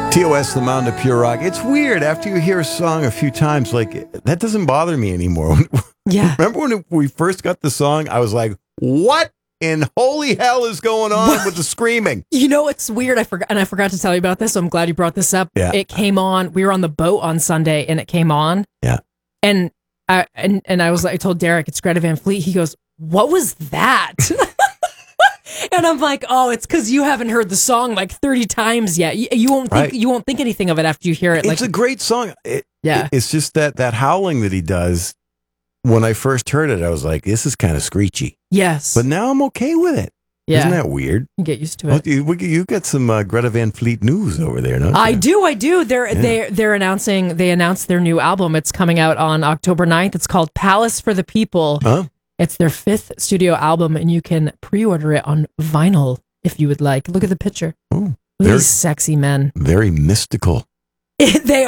TOS, The Mound of Pure Rock. It's weird. After you hear a song a few times, like, that doesn't bother me anymore. Yeah. Remember when we first got the song? I was like, what in holy hell is going on with the screaming? You know, it's weird. I forgot to tell you about this, so I'm glad you brought this up. Yeah. It came on. We were on the boat on Sunday, and it came on. Yeah. And I was like, I told Derek, it's Greta Van Fleet. He goes, what was that? And I'm like, oh, it's because you haven't heard the song like 30 times yet. You won't think you won't think anything of it after you hear it. It's like, a great song. Yeah. It's just that howling that he does. When I first heard it, I was like, this is kind of screechy. Yes. But now I'm okay with it. Yeah. Isn't that weird? You get used to it. You got some Greta Van Fleet news over there, don't you? I do. They announced their new album. It's coming out on October 9th. It's called Palace for the People. Huh? It's their 5th studio album, and you can pre-order it on vinyl if you would like. Look at the picture. Oh, Look at these sexy men. Very mystical. They